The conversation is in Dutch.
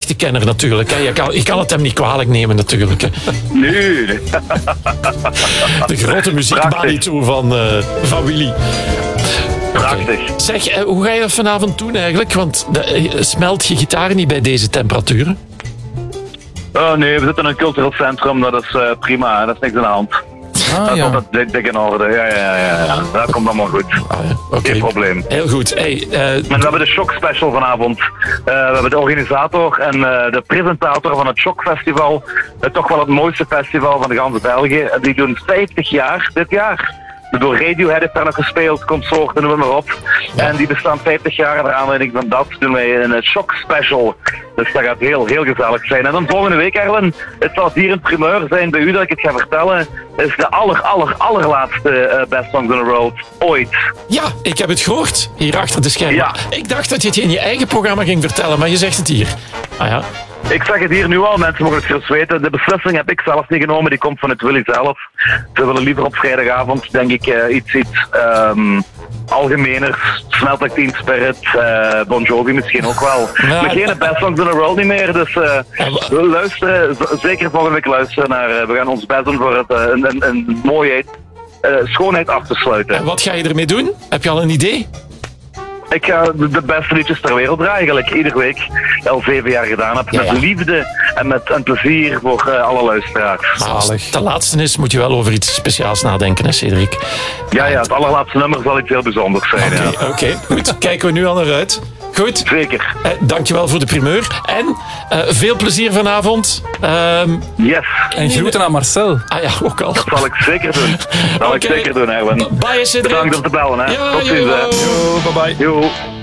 echte kenner natuurlijk. Hè. Je kan het hem niet kwalijk nemen natuurlijk. Hè. Nu. De grote muziekmanitoe van Willy. Prachtig. Zeg, hoe ga je dat vanavond doen eigenlijk? Want smelt je gitaar niet bij deze temperaturen? Oh nee, we zitten in een cultureel centrum, dat is prima, dat is niks aan de hand. Dat is altijd dik in orde, ja. Dat komt allemaal goed. Okay. Geen probleem. Heel goed. Hey, en we hebben de Shock Special vanavond. We hebben de organisator en de presentator van het Shock Festival. Toch wel het mooiste festival van de ganse België. Die doen 50 jaar dit jaar. Door Radiohead heeft daar nog gespeeld, consorten, noem maar op. Ja. En die bestaan 50 jaar en naar aanleiding van dat doen wij een Shock Special. Dus dat gaat heel, heel gezellig zijn. En dan volgende week, Erwin, het zal hier een primeur zijn bij u dat ik het ga vertellen, is de allerlaatste Best Songs in the World ooit. Ja, ik heb het gehoord, hier achter de schermen. Ja. Ik dacht dat je het in je eigen programma ging vertellen, maar je zegt het hier. Ah ja. Ik zeg het hier nu al, mensen mogen het gerust weten. De beslissing heb ik zelf niet genomen, die komt van het Willy zelf. Ze willen liever op vrijdagavond, denk ik, iets algemener. Smelt Like Teen Spirit, Bon Jovi misschien ook wel. Maar geen Best Songs in the World niet meer, dus we luisteren, zeker volgende week luisteren naar, we gaan ons best doen voor het, een mooie schoonheid af te sluiten. En wat ga je ermee doen? Heb je al een idee? Ik ga de beste liedjes ter wereld draaien, eigenlijk iedere week al 7 jaar gedaan heb. Met liefde en met plezier voor alle luisteraars. Maar als het de laatste is, moet je wel over iets speciaals nadenken, hè, Cedric? Ja, het allerlaatste nummer zal iets heel bijzonders zijn. Oké, goed. Kijken we nu al naar uit. Goed. Zeker. Dankjewel voor de primeur. En veel plezier vanavond. Yes. En groeten aan Marcel. Ah ja, ook al. Dat zal ik zeker doen. Dat zal ik zeker doen, Erwin. Bye, Cedric. Bedankt om te bellen, hè. Ja, tot ziens, hè. Bye bye. Yo.